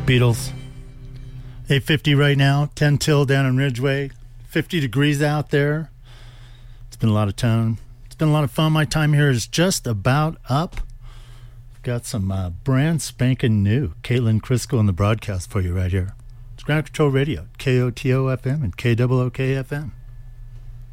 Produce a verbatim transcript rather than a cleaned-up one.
Beatles. eight fifty right now, ten till down in Ridgeway. fifty degrees out there. It's been a lot of tone. It's been a lot of fun. My time here is just about up. I've got some uh, brand spanking new Caitlin Crisco on the broadcast for you right here. It's Ground Control Radio, K O T O F M and K O O K F M.